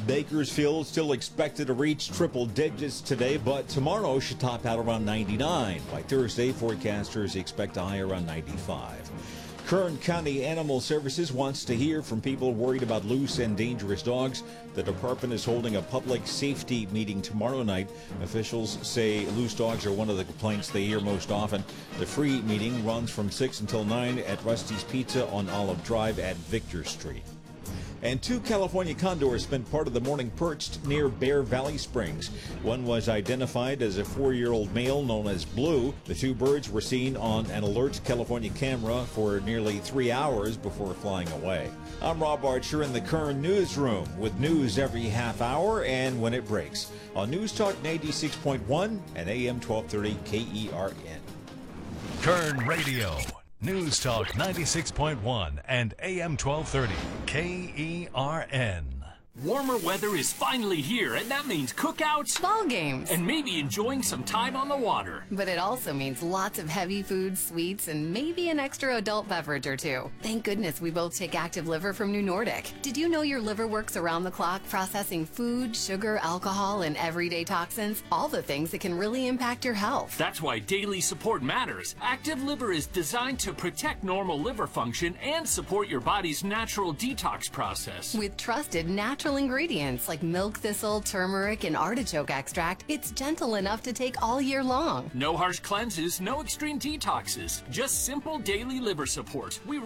Bakersfield still expected to reach triple digits today, but tomorrow should top out around 99. By Thursday, forecasters expect a high around 95. Kern County Animal Services wants to hear from people worried about loose and dangerous dogs. The department is holding a public safety meeting tomorrow night. Officials say loose dogs are one of the complaints they hear most often. The free meeting runs from 6 until 9 at Rusty's Pizza on Olive Drive at Victor Street. And 2 California condors spent part of the morning perched near Bear Valley Springs. One was identified as a 4-year-old male known as Blue. The 2 birds were seen on an alert California camera for nearly 3 hours before flying away. I'm Rob Archer in the Kern Newsroom with news every half hour and when it breaks on News Talk 96.1 and AM 1230 KERN. Kern Radio. News Talk 96.1 and AM 1230 KERN. Warmer weather is finally here, and that means cookouts, ball games, and maybe enjoying some time on the water. But it also means lots of heavy food, sweets, and maybe an extra adult beverage or two. Thank goodness we both take Active Liver from New Nordic. Did you know your liver works around the clock processing food, sugar, alcohol, and everyday toxins? All the things that can really impact your health. That's why daily support matters. Active Liver is designed to protect normal liver function and support your body's natural detox process. With trusted natural ingredients like milk thistle, turmeric, and artichoke extract, it's gentle enough to take all year long. No harsh cleanses, no extreme detoxes, just simple daily liver support. We